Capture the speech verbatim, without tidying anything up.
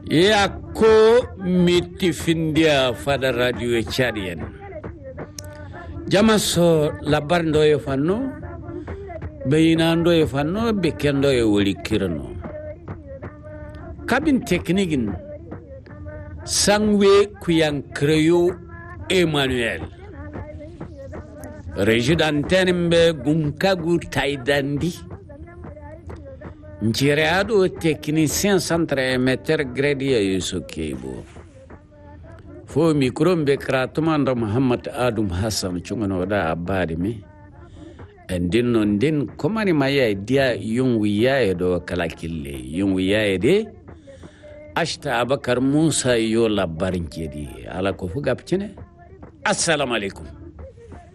Yako miti findia fada radio Chadien. Jamaso labarndo e fanno, beinando e fanno, bekendo e wolikirano. Cabin teknikin sangwe kuyang kreyo Emmanuel. Rejidantenembe gunkagu taidandi. Njireado technicien centre émetteur Grady Yusuf Kebo. Fo mikrombe kratumanda Muhammad Adum Hassan chungano da abadimi. Endin non din komani maya dia yung wiya do kalakille. Yung wiya de ashta Abakar Musa yo labarin kedi. Ala ko fugapchene. Assalamu alaikum.